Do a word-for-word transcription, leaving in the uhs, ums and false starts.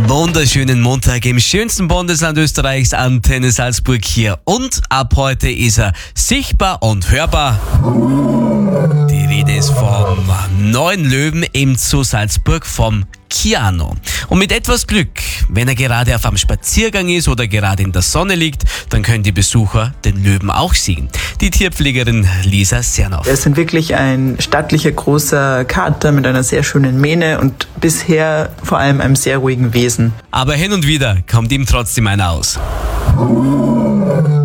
Wunderschönen Montag im schönsten Bundesland Österreichs, Antenne Salzburg hier. Und ab heute ist er sichtbar und hörbar. Die Rede ist vom neuen Löwen im Zoo Salzburg, vom Keanu. Und mit etwas Glück, wenn er gerade auf einem Spaziergang ist oder gerade in der Sonne liegt, dann können die Besucher den Löwen auch sehen. Die Tierpflegerin Lisa Sernoff. Er ist wirklich ein stattlicher, großer Kater mit einer sehr schönen Mähne und bisher vor allem einem sehr ruhigen Wesen. Aber hin und wieder kommt ihm trotzdem einer aus.